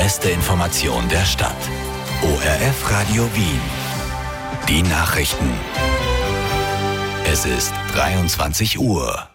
beste Information der Stadt. ORF Radio Wien. Die Nachrichten. Es ist 23 Uhr.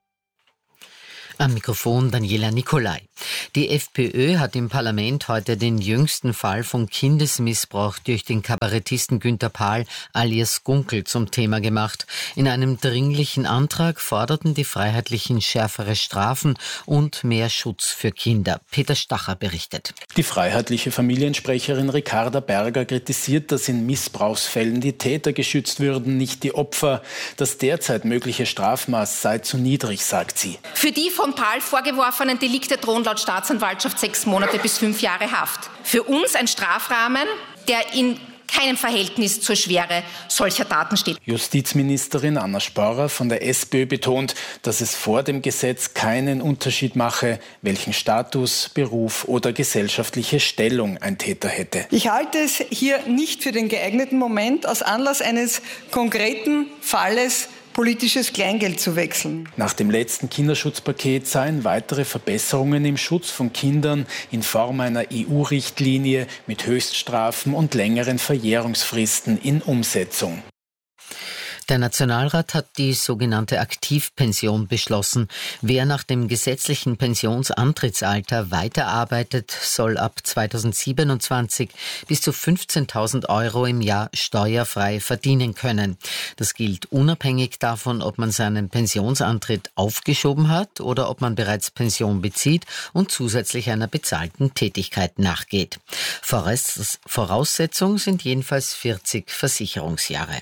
Am Mikrofon Daniela Nicolai. Die FPÖ hat im Parlament heute den jüngsten Fall von Kindesmissbrauch durch den Kabarettisten Günther Pahl alias Gunkel zum Thema gemacht. In einem dringlichen Antrag forderten die Freiheitlichen schärfere Strafen und mehr Schutz für Kinder. Peter Stacher berichtet. Die freiheitliche Familiensprecherin Ricarda Berger kritisiert, dass in Missbrauchsfällen die Täter geschützt würden, nicht die Opfer. Das derzeit mögliche Strafmaß sei zu niedrig, sagt sie. Für die von Pahl vorgeworfenen Delikte drohen laut Staatsanwaltschaft 6 Monate bis 5 Jahre Haft. Für uns ein Strafrahmen, der in keinem Verhältnis zur Schwere solcher Taten steht. Justizministerin Anna Spaurer von der SPÖ betont, dass es vor dem Gesetz keinen Unterschied mache, welchen Status, Beruf oder gesellschaftliche Stellung ein Täter hätte. Ich halte es hier nicht für den geeigneten Moment, aus Anlass eines konkreten Falles politisches Kleingeld zu wechseln. Nach dem letzten Kinderschutzpaket seien weitere Verbesserungen im Schutz von Kindern in Form einer EU-Richtlinie mit Höchststrafen und längeren Verjährungsfristen in Umsetzung. Der Nationalrat hat die sogenannte Aktivpension beschlossen. Wer nach dem gesetzlichen Pensionsantrittsalter weiterarbeitet, soll ab 2027 bis zu 15.000 Euro im Jahr steuerfrei verdienen können. Das gilt unabhängig davon, ob man seinen Pensionsantritt aufgeschoben hat oder ob man bereits Pension bezieht und zusätzlich einer bezahlten Tätigkeit nachgeht. Voraussetzung sind jedenfalls 40 Versicherungsjahre.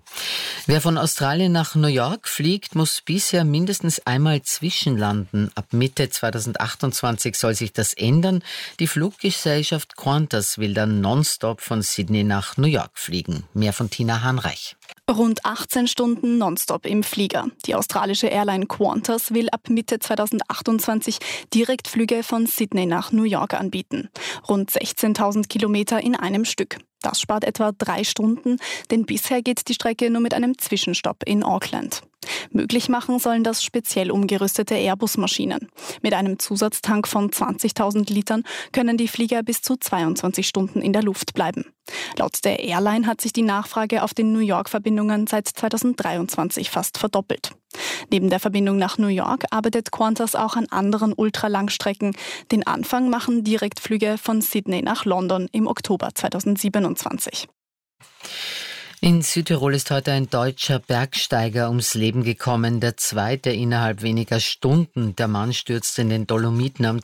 Wer von Australien nach New York fliegt, muss bisher mindestens einmal zwischenlanden. Ab Mitte 2028 soll sich das ändern. Die Fluggesellschaft Qantas will dann nonstop von Sydney nach New York fliegen. Mehr von Tina Hahnreich. Rund 18 Stunden nonstop im Flieger. Die australische Airline Qantas will ab Mitte 2028 Direktflüge von Sydney nach New York anbieten. Rund 16.000 Kilometer in einem Stück. Das spart etwa 3 Stunden, denn bisher geht die Strecke nur mit einem Zwischenstopp in Auckland. Möglich machen sollen das speziell umgerüstete Airbus-Maschinen. Mit einem Zusatztank von 20.000 Litern können die Flieger bis zu 22 Stunden in der Luft bleiben. Laut der Airline hat sich die Nachfrage auf den New York-Verbindungen seit 2023 fast verdoppelt. Neben der Verbindung nach New York arbeitet Qantas auch an anderen Ultralangstrecken. Den Anfang machen Direktflüge von Sydney nach London im Oktober 2027. In Südtirol ist heute ein deutscher Bergsteiger ums Leben gekommen, der zweite innerhalb weniger Stunden. Der Mann stürzte in den Dolomiten am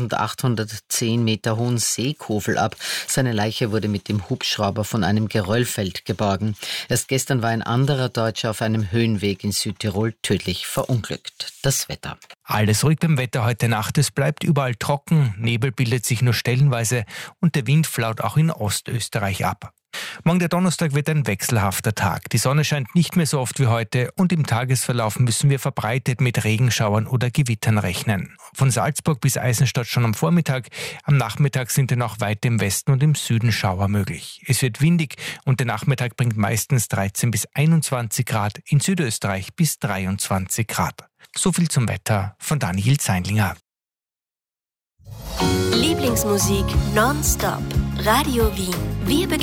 2810 Meter hohen Seekofel ab. Seine Leiche wurde mit dem Hubschrauber von einem Geröllfeld geborgen. Erst gestern war ein anderer Deutscher auf einem Höhenweg in Südtirol tödlich verunglückt. Das Wetter. Alles ruhig beim Wetter heute Nacht. Es bleibt überall trocken, Nebel bildet sich nur stellenweise und der Wind flaut auch in Ostösterreich ab. Morgen der Donnerstag wird ein wechselhafter Tag. Die Sonne scheint nicht mehr so oft wie heute und im Tagesverlauf müssen wir verbreitet mit Regenschauern oder Gewittern rechnen. Von Salzburg bis Eisenstadt schon am Vormittag. Am Nachmittag sind dann auch weit im Westen und im Süden Schauer möglich. Es wird windig und der Nachmittag bringt meistens 13 bis 21 Grad, in Südösterreich bis 23 Grad. So viel zum Wetter von Daniel Zeinlinger. Lieblingsmusik nonstop. Radio Wien. Wir